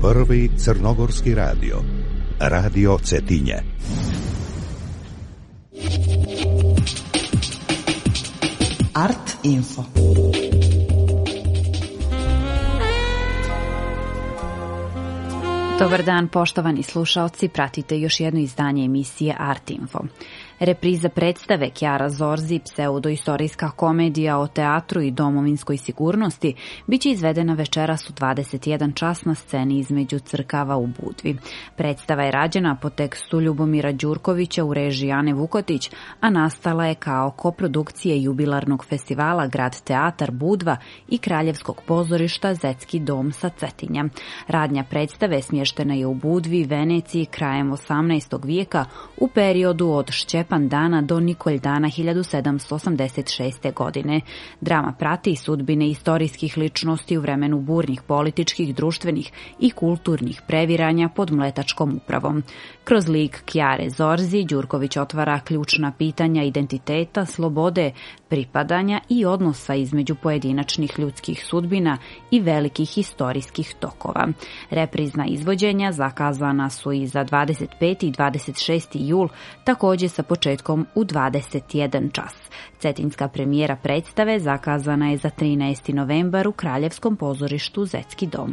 Prvi crnogorski radio. Radio Cetinje. Art Info. Dobar dan, poštovani slušaoci, pratite još jedno izdanje emisije Art Info. Repriza predstave Chiara Zorzi, pseudoistorijska komedija o teatru i domovinskoj sigurnosti, biće izvedena večeras u 21 čas na sceni između crkava u Budvi. Predstava je rađena po tekstu Ljubomira Đurkovića u režiji Ane Vukotić, a nastala je kao koprodukcije jubilarnog festivala Grad teatar Budva i Kraljevskog pozorišta Zetski dom sa Cetinja. Radnja predstave smještena je u Budvi, Veneciji, krajem 18. vijeka u periodu od Šćepandana do Nikoldana 1786. godine. Drama prati sudbine istorijskih ličnosti u vremenu burnih političkih, društvenih i kulturnih previranja pod mletačkom upravom. Kroz lik Chiare Zorzi, Đurković otvara ključna pitanja identiteta, slobode, pripadanja i odnosa između pojedinačnih ljudskih sudbina i velikih historijskih tokova. Reprizna izvođenja zakazana su i za 25. i 26. jul, također sa početkom u 21 čas. Cetinska premijera predstave zakazana je za 13. novembar u Kraljevskom pozorištu Zetski dom.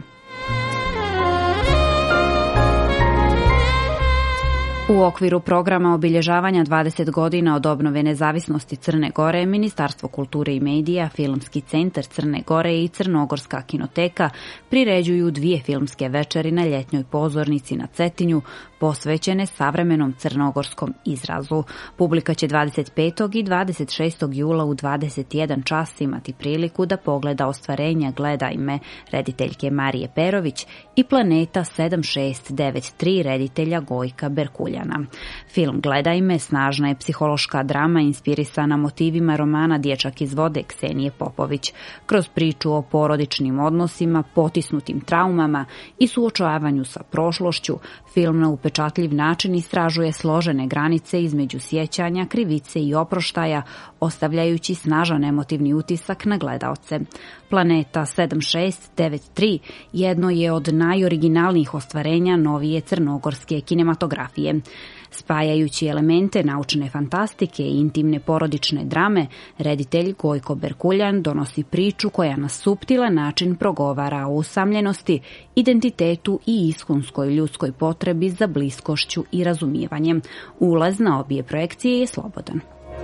U okviru programa obilježavanja 20 godina od obnove nezavisnosti Crne Gore, Ministarstvo kulture i medija, Filmski centar Crne Gore i Crnogorska kinoteka priređuju 2 filmske večeri na ljetnjoj pozornici na Cetinju, posvećene savremenom crnogorskom izrazu. Publika će 25. i 26. jula u 21 čas imati priliku da pogleda ostvarenja Gledaj me rediteljke Marije Perović i Planeta 7693 reditelja Gojka Berkuljana. Film Gledaj me snažna je psihološka drama inspirisana motivima romana Dječak iz vode Ksenije Popović. Kroz priču o porodičnim odnosima, potisnutim traumama i suočavanju sa prošlošću, film na upečatljiv način istražuje složene granice između sjećanja, krivice i oproštaja, ostavljajući snažan emotivni utisak na gledaoce. Planeta 7693 jedno je od najoriginalnijih ostvarenja novije crnogorske kinematografije. Spajajući elemente naučne fantastike i intimne porodične drame, reditelj Gojko Berkuljan donosi priču koja na suptilan način progovara o usamljenosti, identitetu i iskonskoj ljudskoj potrebi za bliskošću i razumijevanjem. Ulaz na obje projekcije je slobodan.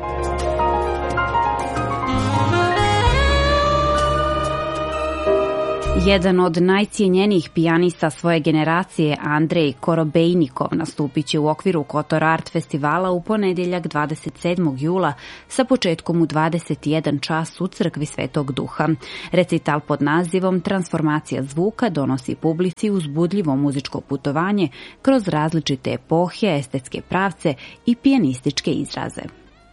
Jedan od najcijenjenijih pijanista svoje generacije, Andrej Korobejnikov, nastupit će u okviru Kotor Art festivala u ponedjeljak 27. jula sa početkom u 21 čas u Crkvi Svetog Duha. Recital pod nazivom Transformacija zvuka donosi publici uzbudljivo muzičko putovanje kroz različite epohe, estetske pravce i pijanističke izraze.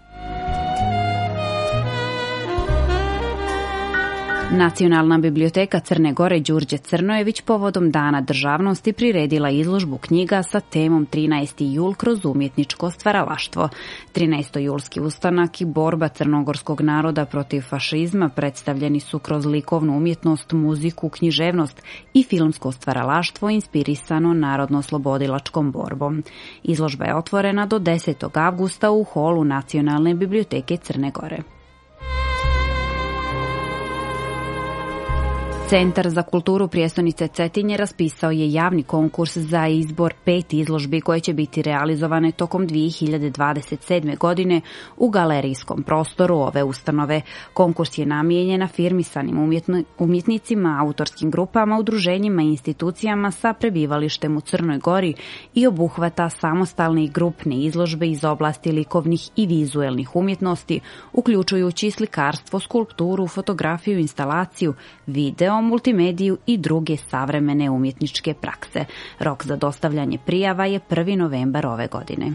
Nacionalna biblioteka Crne Gore Đurđe Crnojević povodom Dana državnosti priredila izložbu knjiga sa temom 13. jul kroz umjetničko stvaralaštvo. 13. julski ustanak i borba crnogorskog naroda protiv fašizma predstavljeni su kroz likovnu umjetnost, muziku, književnost i filmsko stvaralaštvo inspirisano narodno-oslobodilačkom borbom. Izložba je otvorena do 10. avgusta u holu Nacionalne biblioteke Crne Gore. Centar za kulturu prijestolnice Cetinje raspisao je javni konkurs za izbor 5 izložbi koje će biti realizovane tokom 2027. godine u galerijskom prostoru ove ustanove. Konkurs je namijenjen afirmisanim umjetnicima, autorskim grupama, udruženjima i institucijama sa prebivalištem u Crnoj Gori i obuhvata samostalne i grupne izložbe iz oblasti likovnih i vizuelnih umjetnosti, uključujući slikarstvo, skulpturu, fotografiju, instalaciju, video, multimediju i druge savremene umjetničke prakse. Rok za dostavljanje prijava je 1. novembar ove godine.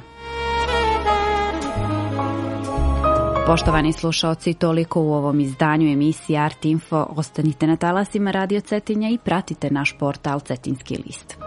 Poštovani slušaoci, toliko u ovom izdanju emisije Art Info. Ostanite na talasima Radio Cetinja i pratite naš portal Cetinski list.